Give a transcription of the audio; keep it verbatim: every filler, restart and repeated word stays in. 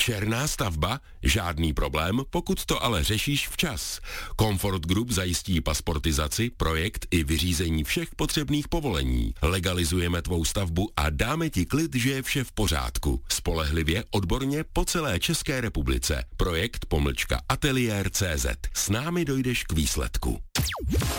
Černá stavba? Žádný problém, pokud to ale řešíš včas. Comfort Group zajistí pasportizaci, projekt i vyřízení všech potřebných povolení. Legalizujeme tvou stavbu a dáme ti klid, že je vše v pořádku. Spolehlivě, odborně po celé České republice. Projekt pomlčka ateliér tečka cé zet. S námi dojdeš k výsledku.